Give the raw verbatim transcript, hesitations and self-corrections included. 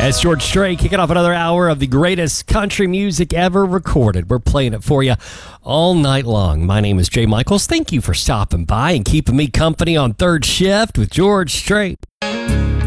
That's George Strait kicking off another hour of the greatest country music ever recorded. We're playing it for you all night long. My name is Jay Michaels. Thank you for stopping by and keeping me company on Third Shift with George Strait.